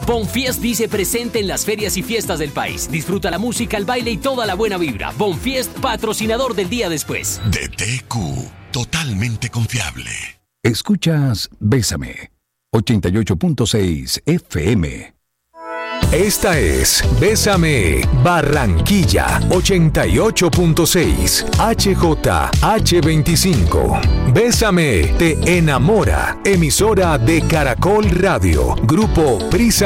Bonfiest dice presente en las ferias y fiestas del país. Disfruta la música, el baile y toda la buena vibra. Bonfiest, patrocinador del día después. DTQ, totalmente confiable. Escuchas Bésame, 88.6 FM. Esta es Bésame Barranquilla 88.6 HJH25. Bésame te enamora. Emisora de Caracol Radio. Grupo Prisa.